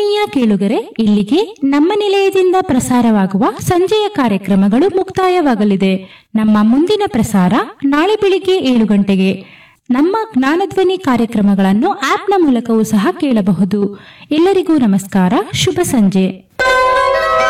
ಆತ್ಮೀಯ ಕೇಳುಗರೆ, ಇಲ್ಲಿಗೆ ನಮ್ಮ ನಿಲಯದಿಂದ ಪ್ರಸಾರವಾಗುವ ಸಂಜೆಯ ಕಾರ್ಯಕ್ರಮಗಳು ಮುಕ್ತಾಯವಾಗಲಿದೆ. ನಮ್ಮ ಮುಂದಿನ ಪ್ರಸಾರ ನಾಳೆ ಬೆಳಿಗ್ಗೆ 7 ಗಂಟೆಗೆ. ನಮ್ಮ ಜ್ಞಾನಧ್ವನಿ ಕಾರ್ಯಕ್ರಮಗಳನ್ನು ಆಪ್ನ ಮೂಲಕವೂ ಸಹ ಕೇಳಬಹುದು. ಎಲ್ಲರಿಗೂ ನಮಸ್ಕಾರ, ಶುಭ ಸಂಜೆ.